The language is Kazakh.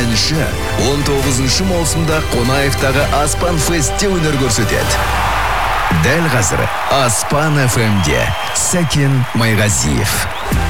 8-19 маусымда Қонаевтағы Аспан Фестте өнер көрсетеді. Дәл қазір Аспан FM-де Сәкен Майғазиев.